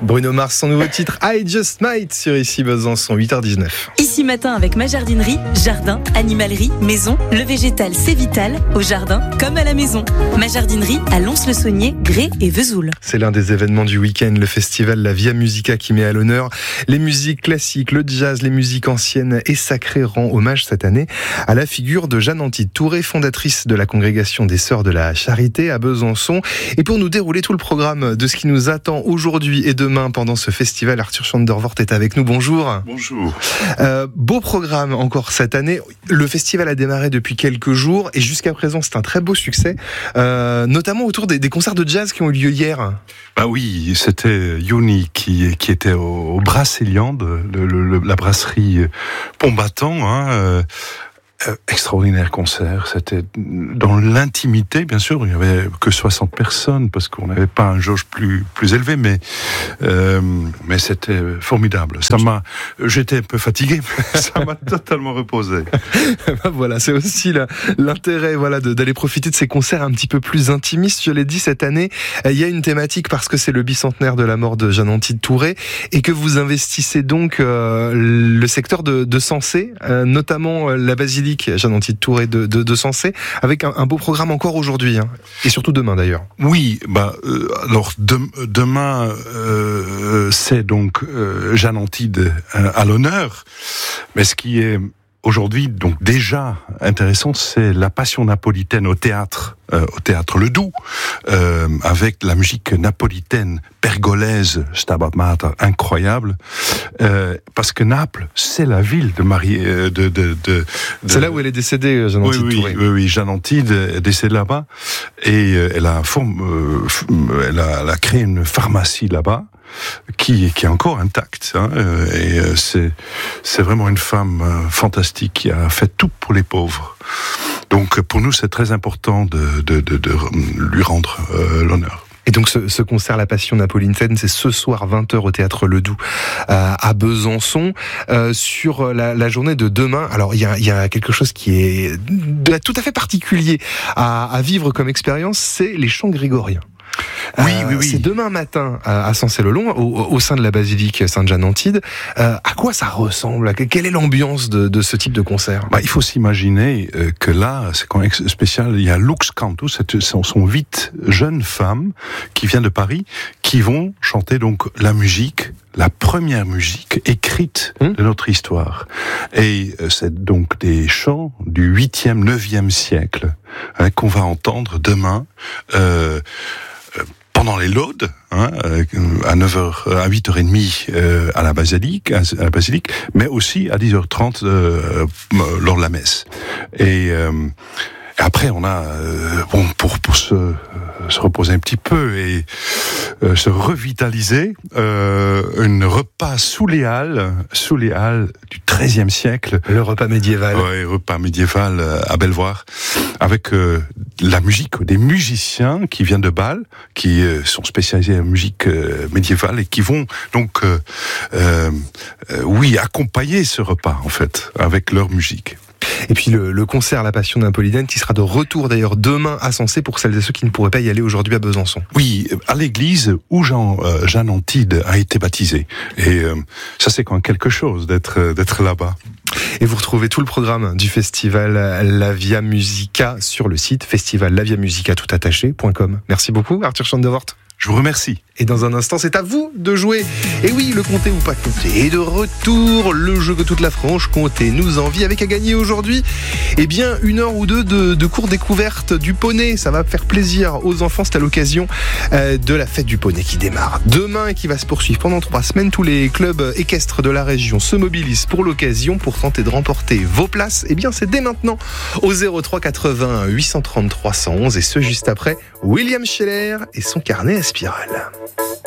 Bruno Mars, son nouveau titre I Just Might sur Ici Besançon, 8h19. Ici matin avec ma jardinerie, jardin, animalerie, maison, le végétal c'est vital, au jardin comme à la maison. Ma jardinerie à Lons-le-Saunier, Grès et Vesoul. C'est l'un des événements du week-end, le festival La Via Musica qui met à l'honneur les musiques classiques, le jazz, les musiques anciennes et sacrées, rend hommage cette année à la figure de Jeanne Antide-Touré, fondatrice de la congrégation des Sœurs de la Charité à Besançon. Et pour nous dérouler tout le programme de ce qui nous attend aujourd'hui et demain pendant ce festival, Arthur Schandervoort est avec nous. Bonjour. Bonjour. Beau programme encore cette année. Le festival a démarré depuis quelques jours et jusqu'à présent c'est un très beau succès, notamment autour des concerts de jazz qui ont eu lieu hier. Bah oui, c'était Yoni qui était au Brasséliande, la brasserie Pont-Battant. Extraordinaire concert, c'était dans l'intimité, bien sûr, il n'y avait que 60 personnes parce qu'on n'avait pas un jauge plus élevé, mais c'était formidable. J'étais un peu fatigué, mais ça m'a totalement reposé. Voilà, c'est aussi l'intérêt, d'aller profiter de ces concerts un petit peu plus intimistes. Je l'ai dit, cette année, il y a une thématique parce que c'est le bicentenaire de la mort de Jeanne Antide-Touré et que vous investissez donc le secteur de Sensé, notamment la basilique Jeanne Antide-Touré de Sensé, avec un beau programme encore aujourd'hui, et surtout demain d'ailleurs. Oui, alors demain c'est donc Jeanne Antide à l'honneur, mais ce qui est aujourd'hui donc déjà intéressant, c'est la Passion napolitaine au théâtre Ledoux, avec la musique napolitaine pergolaise, Stabat Mater, incroyable, parce que Naples, c'est la ville de Marie, c'est là où elle est décédée, Jeanne Antide-Touré. Oui, Jeanne Antide est décédée là-bas, et elle a créé une pharmacie là-bas, qui est encore intacte, et c'est vraiment une femme fantastique qui a fait tout pour les pauvres. Donc pour nous c'est très important de lui rendre l'honneur. Et donc ce concert La Passion napolitaine, c'est ce soir 20h au théâtre Ledoux à Besançon. Sur la journée de demain, alors il y a quelque chose qui est tout à fait particulier à vivre comme expérience, c'est les chants grégoriens. Oui. C'est demain matin à Sensé-le-Long, au sein de la basilique Sainte-Jeanne-Antide. À quoi ça ressemble? Quelle est l'ambiance de ce type de concert? Il faut s'imaginer que là, c'est quand même spécial. Il y a Lux Cantus, ce sont 8 jeunes femmes qui viennent de Paris, qui vont chanter donc la première musique écrite de notre histoire. Et c'est donc des chants du 8e, 9e siècle qu'on va entendre demain pendant les laudes, à 9h, à 8h30 à la basilique, mais aussi à 10h30 lors de la messe. Et après, on a pour se reposer un petit peu et se revitaliser, un repas sous les halles du XIIIe siècle. Le repas médiéval. Oui, repas médiéval à Belvoir, avec la musique des musiciens qui viennent de Bâle, qui sont spécialisés en musique médiévale et qui vont donc accompagner ce repas en fait avec leur musique. Et puis le concert La Passion napolitaine qui sera de retour d'ailleurs demain à Sensé pour celles et ceux qui ne pourraient pas y aller aujourd'hui à Besançon. Oui, à l'église où Jeanne Antide a été baptisée. Et ça c'est quand même quelque chose d'être là-bas. Et vous retrouvez tout le programme du festival La Via Musica sur le site festivallaviamusica.com. Merci beaucoup Arthur Schandervoort. Je vous remercie. Et dans un instant, c'est à vous de jouer. Et oui, le compter ou pas compter. Et de retour, le jeu que toute la Franche-Comté nous envie, avec à gagner aujourd'hui, 1 heure ou deux de cours découverte du poney. Ça va faire plaisir aux enfants. C'est à l'occasion de la fête du poney qui démarre demain et qui va se poursuivre pendant 3 semaines. Tous les clubs équestres de la région se mobilisent pour l'occasion pour tenter de remporter vos places. C'est dès maintenant au 03 80 830 311 et ce juste après William Scheller et son carnet à spirale.